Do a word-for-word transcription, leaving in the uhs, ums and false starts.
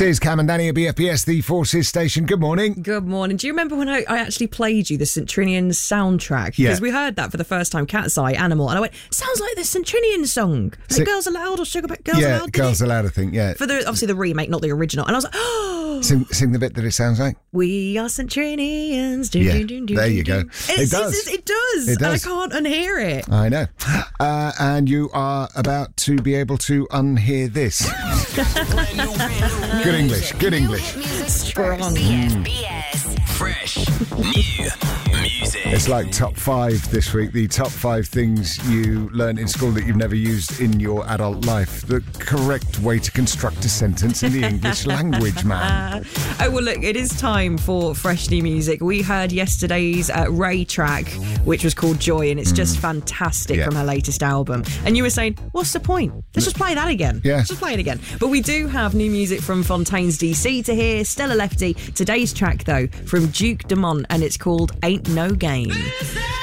Says Cam and Danny at B F B S, the Forces station. Good morning. Good morning. Do you remember when I, I actually played you the St Trinian soundtrack? Yeah. Because we heard that for the first time, Cat's Eye, Animal, and I went, sounds like the St Trinian song. Like Si- Girls Aloud or Sugar Girls yeah, Aloud? did Girls it? Aloud, I think, yeah. For the obviously the remake, not the original. And I was like, oh, Sing, sing the bit that it sounds like. we are St Trinians. Dun, Yeah, dun, dun, dun, there dun, you go. dun. It It's- does. it's- It does. It does. And I can't unhear it. I know. Uh, and you are about to be able to unhear this. Good English, good English. Strong. B F B S. Fresh new music. It's like top five this week. The top five things you learned in school that you've never used in your adult life. The correct way to construct a sentence in the English language, man. Oh, well, look, it is time for fresh new music. We heard yesterday's uh, Ray track, which was called Joy, and it's just fantastic Yeah. from her latest album. And you were saying, what's the point? Let's just play that again. Yeah. Let's just play it again. But we do have new music from Fontaine's D C to hear, Stella Lefty. Today's track, though, from Duke Dumont, and it's called Ain't No Game.